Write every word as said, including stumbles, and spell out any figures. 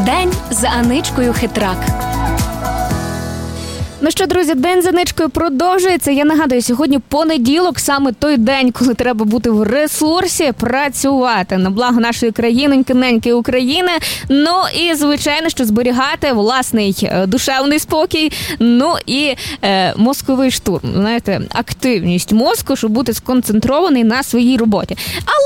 День за Аничкою Хитрак. Ну що, друзі, День за Аничкою продовжується. Я нагадую, сьогодні понеділок, саме той день, коли треба бути в ресурсі, працювати на благо нашої країноньки, неньки України. Ну і, звичайно, що зберігати власний душевний спокій, ну і е, мозковий штурм. Знаєте, активність мозку, щоб бути сконцентрований на своїй роботі. Але